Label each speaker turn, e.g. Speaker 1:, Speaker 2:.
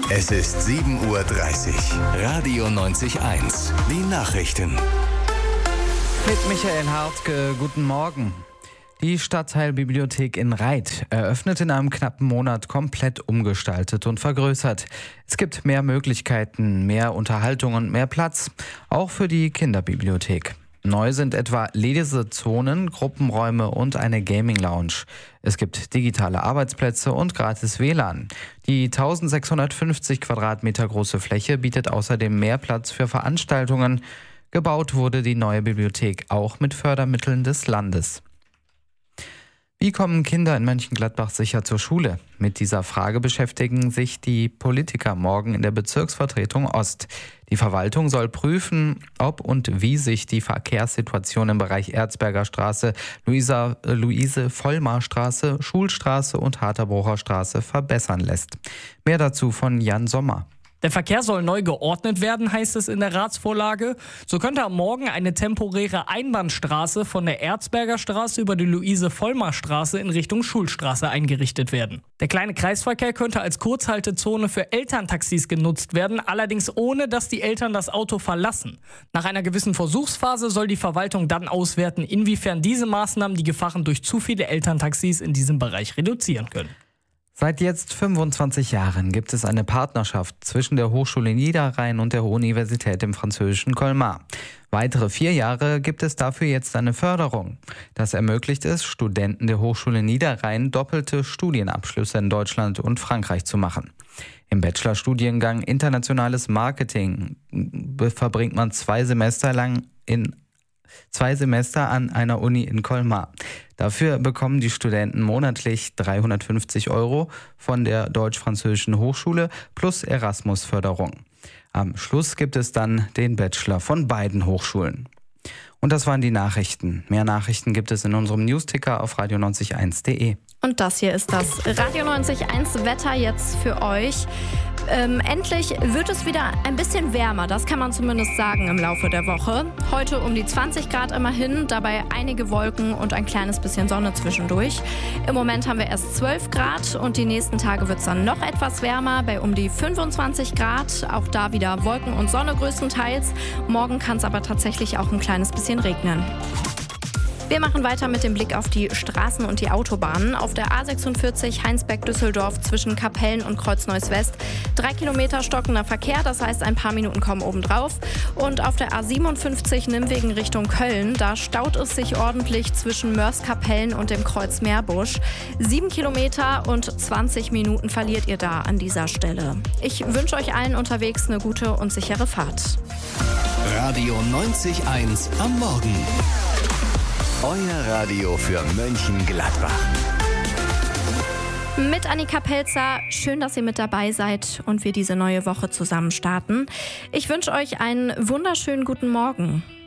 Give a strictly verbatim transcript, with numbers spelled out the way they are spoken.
Speaker 1: Es ist sieben Uhr dreißig. Radio neunzig eins. Die Nachrichten.
Speaker 2: Mit Michael Hartke, guten Morgen. Die Stadtteilbibliothek in Reit eröffnet in einem knappen Monat komplett umgestaltet und vergrößert. Es gibt mehr Möglichkeiten, mehr Unterhaltung und mehr Platz, auch für die Kinderbibliothek. Neu sind etwa Lesezonen, Gruppenräume und eine Gaming-Lounge. Es gibt digitale Arbeitsplätze und gratis W L A N. Die eintausendsechshundertfünfzig Quadratmeter große Fläche bietet außerdem mehr Platz für Veranstaltungen. Gebaut wurde die neue Bibliothek auch mit Fördermitteln des Landes. Wie kommen Kinder in Mönchengladbach sicher zur Schule? Mit dieser Frage beschäftigen sich die Politiker morgen in der Bezirksvertretung Ost. Die Verwaltung soll prüfen, ob und wie sich die Verkehrssituation im Bereich Erzberger Straße, Luisa, äh, Luise-Vollmar-Straße, Schulstraße und Harterbrucher Straße verbessern lässt. Mehr dazu von Jan Sommer.
Speaker 3: Der Verkehr soll neu geordnet werden, heißt es in der Ratsvorlage. So könnte am Morgen eine temporäre Einbahnstraße von der Erzberger Straße über die Luise-Vollmar-Straße in Richtung Schulstraße eingerichtet werden. Der kleine Kreisverkehr könnte als Kurzhaltezone für Elterntaxis genutzt werden, allerdings ohne, dass die Eltern das Auto verlassen. Nach einer gewissen Versuchsphase soll die Verwaltung dann auswerten, inwiefern diese Maßnahmen die Gefahren durch zu viele Elterntaxis in diesem Bereich reduzieren können.
Speaker 2: Seit jetzt fünfundzwanzig Jahren gibt es eine Partnerschaft zwischen der Hochschule Niederrhein und der Universität im französischen Colmar. Weitere vier Jahre gibt es dafür jetzt eine Förderung. Das ermöglicht es, Studenten der Hochschule Niederrhein doppelte Studienabschlüsse in Deutschland und Frankreich zu machen. Im Bachelorstudiengang Internationales Marketing verbringt man zwei Semester lang in Zwei Semester an einer Uni in Colmar. Dafür bekommen die Studenten monatlich dreihundertfünfzig Euro von der Deutsch-Französischen Hochschule plus Erasmus-Förderung. Am Schluss gibt es dann den Bachelor von beiden Hochschulen. Und das waren die Nachrichten. Mehr Nachrichten gibt es in unserem Newsticker auf radio neunzig eins punkt de.
Speaker 4: Und das hier ist das Radio neunzig Komma eins Wetter jetzt für euch. Ähm, endlich wird es wieder ein bisschen wärmer, das kann man zumindest sagen im Laufe der Woche. Heute um die zwanzig Grad immerhin, dabei einige Wolken und ein kleines bisschen Sonne zwischendurch. Im Moment haben wir erst zwölf Grad und die nächsten Tage wird es dann noch etwas wärmer, bei um die fünfundzwanzig Grad. Auch da wieder Wolken und Sonne größtenteils. Morgen kann es aber tatsächlich auch ein kleines bisschen regnen. Wir machen weiter mit dem Blick auf die Straßen und die Autobahnen. Auf der A sechsundvierzig Heinsberg-Düsseldorf zwischen Kapellen und Kreuz-Neuss-West drei Kilometer stockender Verkehr, das heißt ein paar Minuten kommen obendrauf. Und auf der A siebenundfünfzig Nimwegen Richtung Köln, da staut es sich ordentlich zwischen Mörs-Kapellen und dem Kreuz Meerbusch. Sieben Kilometer und zwanzig Minuten verliert ihr da an dieser Stelle. Ich wünsche euch allen unterwegs eine gute und sichere Fahrt.
Speaker 1: Radio neunzig eins am Morgen. Euer Radio für Mönchengladbach.
Speaker 4: Mit Annika Pelzer, schön, dass ihr mit dabei seid und wir diese neue Woche zusammen starten. Ich wünsche euch einen wunderschönen guten Morgen.